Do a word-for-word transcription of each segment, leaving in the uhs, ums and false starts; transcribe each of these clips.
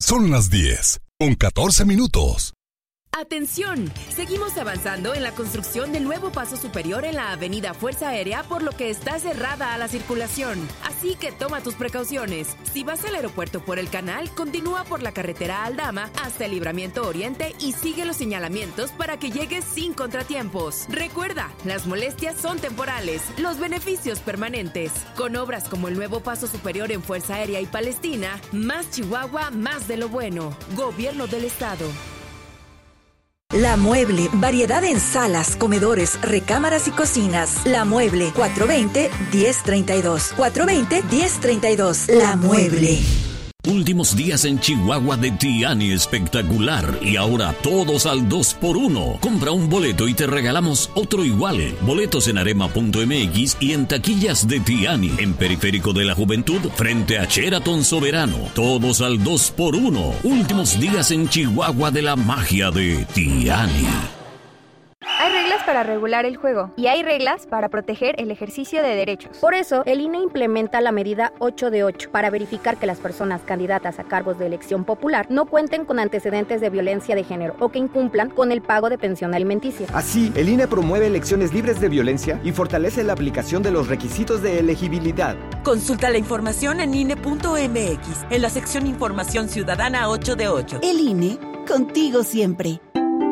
Son las diez, con catorce minutos. ¡Atención! Seguimos avanzando en la construcción del nuevo paso superior en la avenida Fuerza Aérea, por lo que está cerrada a la circulación. Así que toma tus precauciones. Si vas al aeropuerto por el canal, continúa por la carretera Aldama hasta el Libramiento Oriente y sigue los señalamientos para que llegues sin contratiempos. Recuerda, las molestias son temporales, los beneficios permanentes. Con obras como el nuevo paso superior en Fuerza Aérea y Palestina, más Chihuahua, más de lo bueno. Gobierno del Estado. La Mueble, variedad en salas, comedores, recámaras y cocinas. La Mueble, cuatro veinte, diez treinta y dos. cuatro veinte, diez treinta y dos. La Mueble. Últimos días en Chihuahua de Tiani espectacular y ahora todos al dos por uno. Compra un boleto y te regalamos otro igual. Boletos en arema punto m x y en taquillas de Tiani, en Periférico de la Juventud, frente a Sheraton Soberano. Todos al dos por uno. Últimos días en Chihuahua de la magia de Tiani. Hay reglas para regular el juego y hay reglas para proteger el ejercicio de derechos. Por eso, el I N E implementa la medida ocho de ocho para verificar que las personas candidatas a cargos de elección popular no cuenten con antecedentes de violencia de género o que incumplan con el pago de pensión alimenticia. Así, el I N E promueve elecciones libres de violencia y fortalece la aplicación de los requisitos de elegibilidad. Consulta la información en I N E punto m x, en la sección Información Ciudadana ocho de ocho. El I N E, contigo siempre.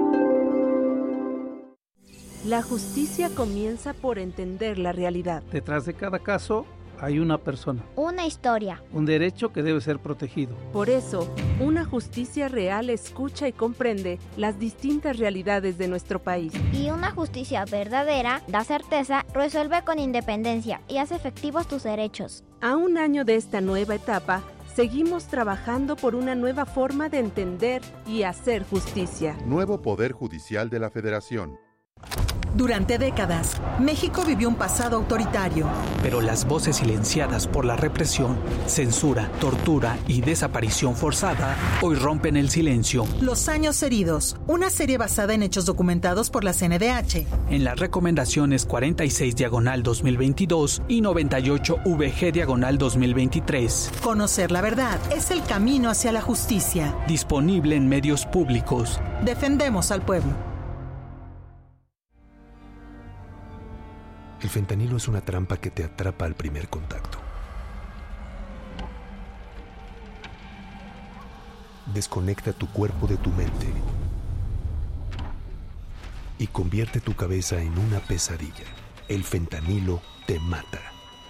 La justicia comienza por entender la realidad. Detrás de cada caso hay una persona. Una historia. Un derecho que debe ser protegido. Por eso, una justicia real escucha y comprende las distintas realidades de nuestro país. Y una justicia verdadera da certeza, resuelve con independencia y hace efectivos tus derechos. A un año de esta nueva etapa, seguimos trabajando por una nueva forma de entender y hacer justicia. Nuevo Poder Judicial de la Federación. Durante décadas, México vivió un pasado autoritario. Pero las voces silenciadas por la represión, censura, tortura y desaparición forzada hoy rompen el silencio. Los años heridos, una serie basada en hechos documentados por la C N D H. En las recomendaciones cuarenta y seis diagonal dos mil veintidós y noventa y ocho V G diagonal dos mil veintitrés. Conocer la verdad es el camino hacia la justicia. Disponible en medios públicos. Defendemos al pueblo. El fentanilo es una trampa que te atrapa al primer contacto. Desconecta tu cuerpo de tu mente y convierte tu cabeza en una pesadilla. El fentanilo te mata.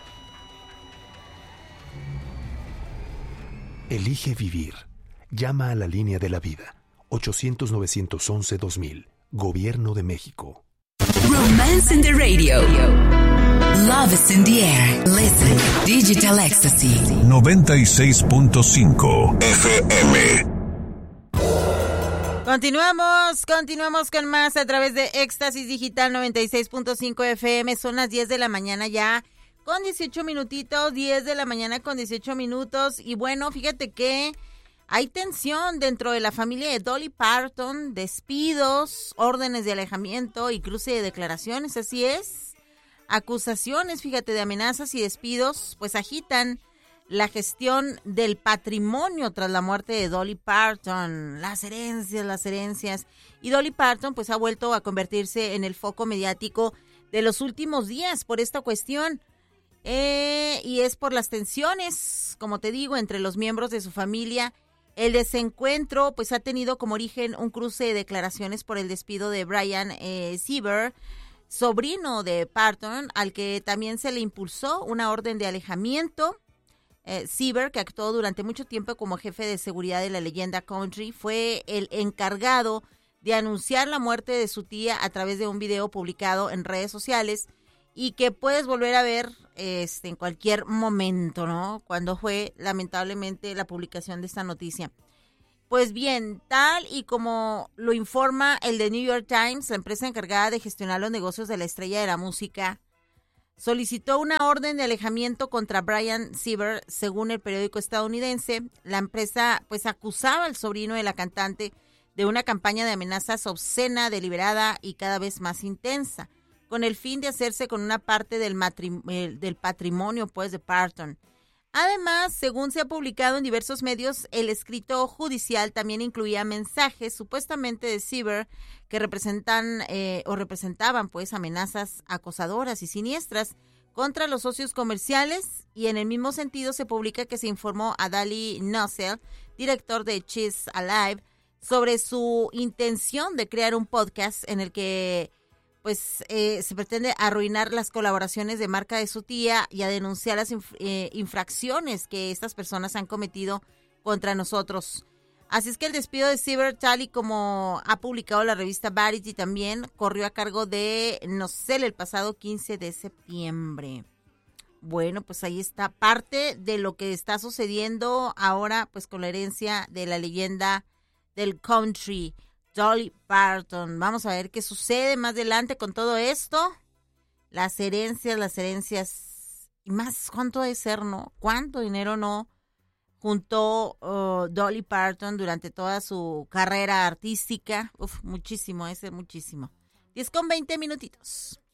Elige vivir. Llama a la línea de la vida. ochocientos, novecientos once, dos mil. Gobierno de México. Romance in the radio. Love is in the air. Listen. Digital Ecstasy. noventa y seis punto cinco F M. Continuamos, continuamos con más a través de Éxtasis Digital noventa y seis punto cinco F M. Son las diez de la mañana ya, con dieciocho minutitos, diez de la mañana con dieciocho minutos. Y bueno, fíjate que hay tensión dentro de la familia de Dolly Parton, despidos, órdenes de alejamiento y cruce de declaraciones, así es. Acusaciones, fíjate, de amenazas y despidos, pues agitan la gestión del patrimonio tras la muerte de Dolly Parton, las herencias, las herencias. Y Dolly Parton pues ha vuelto a convertirse en el foco mediático de los últimos días por esta cuestión. Eh, y es por las tensiones, como te digo, entre los miembros de su familia. El desencuentro pues ha tenido como origen un cruce de declaraciones por el despido de Brian eh, Sieber, sobrino de Parton, al que también se le impulsó una orden de alejamiento. Eh, Sieber, que actuó durante mucho tiempo como jefe de seguridad de la leyenda country, fue el encargado de anunciar la muerte de su tía a través de un video publicado en redes sociales y que puedes volver a ver este, en cualquier momento, ¿no? Cuando fue lamentablemente la publicación de esta noticia. Pues bien, tal y como lo informa el The New York Times, la empresa encargada de gestionar los negocios de la estrella de la música solicitó una orden de alejamiento contra Brian Sieber, según el periódico estadounidense. La empresa pues acusaba al sobrino de la cantante de una campaña de amenazas obscena, deliberada y cada vez más intensa, con el fin de hacerse con una parte del, matrim- del patrimonio pues de Parton. Además, según se ha publicado en diversos medios, el escrito judicial también incluía mensajes supuestamente de Sieber que representan eh, o representaban pues amenazas acosadoras y siniestras contra los socios comerciales, y en el mismo sentido se publica que se informó a Dali Nussel, director de Cheese Alive, sobre su intención de crear un podcast en el que pues eh, se pretende arruinar las colaboraciones de marca de su tía y a denunciar las inf- eh, infracciones que estas personas han cometido contra nosotros. Así es que el despido de Sieber, tal y como ha publicado la revista Variety también, corrió a cargo de Nussel el pasado quince de septiembre. Bueno, pues ahí está parte de lo que está sucediendo ahora pues con la herencia de la leyenda del country, Dolly Parton. Vamos a ver qué sucede más adelante con todo esto. Las herencias, las herencias, y más, ¿cuánto debe ser, no? ¿Cuánto dinero no juntó uh, Dolly Parton durante toda su carrera artística? Uf, muchísimo, ese muchísimo. diez con veinte minutitos.